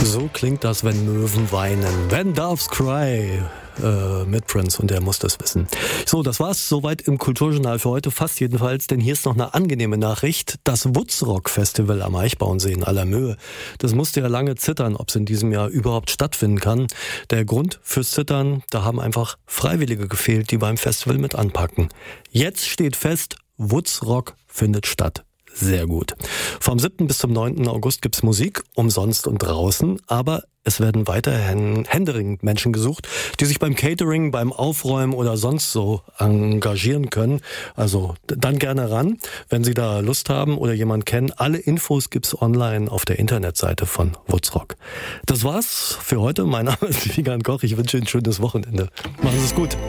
So klingt das, wenn Möwen weinen. When Doves Cry. Mit Prince, und der muss das wissen. So, das war's soweit im Kulturjournal für heute, fast jedenfalls, denn hier ist noch eine angenehme Nachricht. Das Wutzrock Festival am Eichbauensee in Allermöhe, das musste ja lange zittern, ob es in diesem Jahr überhaupt stattfinden kann. Der Grund fürs Zittern, da haben einfach Freiwillige gefehlt, die beim Festival mit anpacken. Jetzt steht fest, Wutzrock findet statt. Sehr gut. Vom 7. bis zum 9. August gibt's Musik, umsonst und draußen, aber es werden weiterhin händeringend Menschen gesucht, die sich beim Catering, beim Aufräumen oder sonst so engagieren können. Also dann gerne ran, wenn Sie da Lust haben oder jemanden kennen. Alle Infos gibt's online auf der Internetseite von Wutzrock. Das war's für heute. Mein Name ist Wiegand Koch. Ich wünsche Ihnen ein schönes Wochenende. Machen Sie es gut.